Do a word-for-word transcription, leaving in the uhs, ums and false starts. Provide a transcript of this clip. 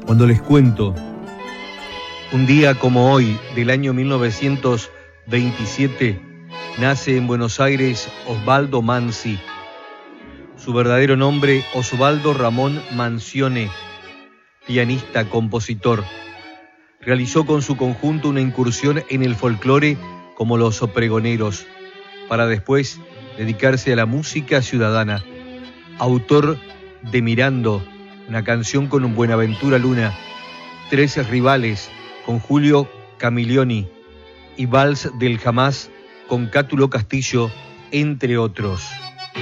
Cuando les cuento, un día como hoy, del año mil novecientos veintisiete, nace en Buenos Aires Osvaldo Manzi. Su verdadero nombre, Osvaldo Ramón Manzione, pianista, compositor. Realizó con su conjunto una incursión en el folclore como Los Pregoneros, para después dedicarse a la música ciudadana. Autor de Mirando, una canción con Buenaventura Luna, Tres Rivales con Julio Camilioni y Vals del Jamás con Cátulo Castillo, entre otros.